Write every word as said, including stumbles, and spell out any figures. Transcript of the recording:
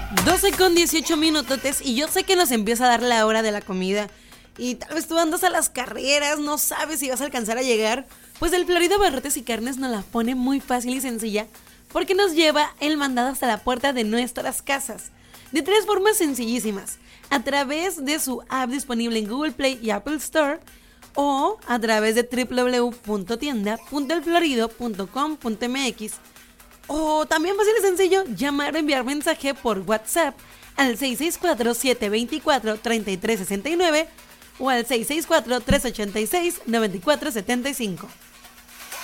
doce con dieciocho minutotes y yo sé que nos empieza a dar la hora de la comida y tal vez tú andas a las carreras, no sabes si vas a alcanzar a llegar. Pues el Florido Abarrotes y Carnes nos la pone muy fácil y sencilla porque nos lleva el mandado hasta la puerta de nuestras casas de tres formas sencillísimas: a través de su app disponible en Google Play y Apple Store, o a través de w w w punto tienda punto el florido punto com punto m x, o también fácil y sencillo llamar o enviar mensaje por WhatsApp al seis seis cuatro, siete dos cuatro, tres tres seis nueve o al seis seis cuatro, tres ocho seis, nueve cuatro siete cinco.